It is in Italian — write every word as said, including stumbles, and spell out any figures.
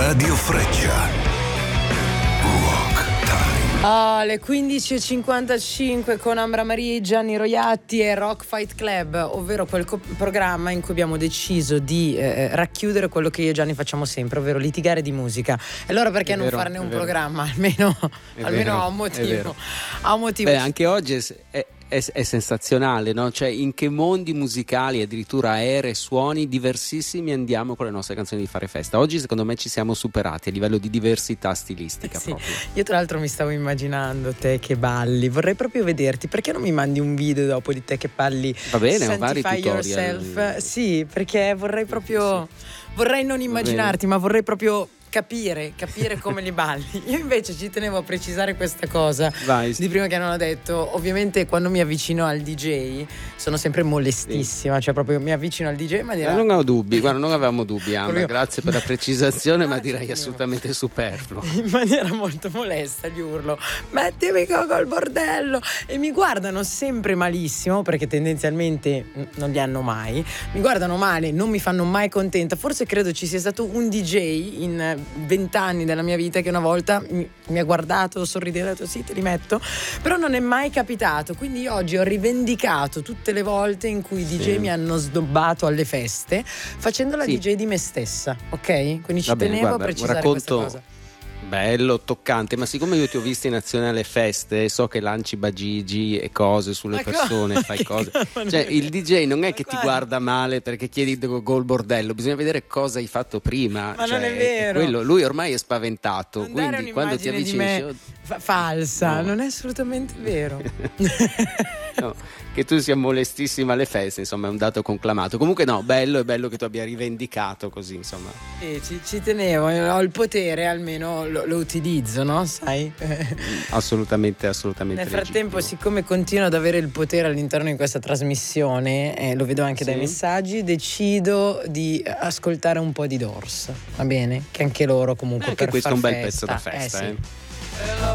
Radio Freccia. Rock Time. Ah, le quindici e cinquantacinque con Ambra Maria, Gianni Roiatti e Rock Fight Club, ovvero quel co- programma in cui abbiamo deciso di eh, racchiudere quello che io e Gianni facciamo sempre, ovvero litigare di musica. E allora perché È non vero, farne un vero. programma? Almeno, almeno vero, ha un è motivo. vero. Ha un motivo. Beh, anche oggi è, è, è, è sensazionale, no? Cioè, in che mondi musicali, addirittura aerei, suoni diversissimi andiamo con le nostre canzoni di Fare Festa. Oggi secondo me ci siamo superati a livello di diversità stilistica. Sì. Proprio. Io tra l'altro mi stavo immaginando te che balli, vorrei proprio vederti. Perché non mi mandi un video dopo di te che balli? Va bene, ho vari Sanctify tutorial. Yourself. Sì, perché vorrei proprio Sì, vorrei non immaginarti, ma vorrei proprio capire, capire come li balli. Io invece ci tenevo a precisare questa cosa Vai. di prima che non ho detto. Ovviamente quando mi avvicino al D J sono sempre molestissima, sì. Cioè proprio mi avvicino al D J in maniera... Eh, non ho dubbi, guarda, non avevamo dubbi, Anna, Proprio- grazie per la precisazione, ma Ah, direi ci assolutamente superfluo. in maniera molto molesta gli urlo: mettimi co- col bordello, e mi guardano sempre malissimo, perché tendenzialmente mm, non li hanno mai, mi guardano male, non mi fanno mai contenta. Forse credo ci sia stato un D J in vent'anni della mia vita che una volta mi, mi ha guardato, sorridendo e ha detto sì, te li metto, però non è mai capitato. Quindi oggi ho rivendicato tutte le volte in cui i D J Sì. mi hanno sdobbato alle feste facendo la Sì. D J di me stessa, ok? Quindi ci Va bene, tenevo guarda, a precisare racconto- questa cosa. Bello, toccante, ma siccome io ti ho visto in azione alle feste, so che lanci bagigi e cose sulle Ma persone, co- fai che cose. cosa? Cioè, il D J non è che ti Guarda. guarda male perché chiedi gol bordello, bisogna vedere cosa hai fatto prima. Ma cioè, non è vero. quello. Lui ormai è spaventato, Non dare quindi quando ti un'immagine di avvicini me fa- falsa, No. non è assolutamente vero. no, che tu sia molestissima alle feste, insomma, è un dato conclamato. Comunque no, bello, è bello che tu abbia rivendicato così, insomma. Sì, ci, ci tenevo, eh, ho il potere, almeno lo, lo utilizzo, no? Sai? Assolutamente, assolutamente. Nel frattempo, legittimo. siccome continuo ad avere il potere all'interno di questa trasmissione, eh, lo vedo anche Sì. dai messaggi, decido di ascoltare un po' di Doors, va bene? Che anche loro comunque Eh, anche per questo far è un bel festa. pezzo da festa, eh, eh. sì.